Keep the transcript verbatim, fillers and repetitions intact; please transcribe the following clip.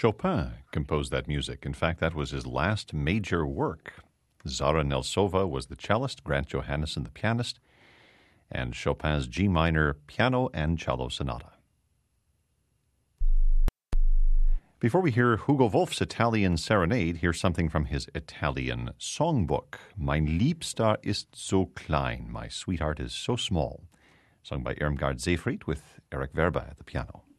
Chopin composed that music. In fact, that was his last major work. Zara Nelsova was the cellist, Grant Johannesson the pianist, and Chopin's G minor piano and cello sonata. Before we hear Hugo Wolf's Italian Serenade, here's something from his Italian songbook. Mein Liebster ist so klein, My Sweetheart is So Small, sung by Irmgard Seyfried with Eric Verba at the piano.